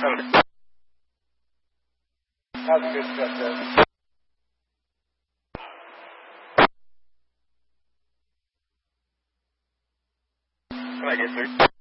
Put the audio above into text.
That's a good stuff there. Can I get through?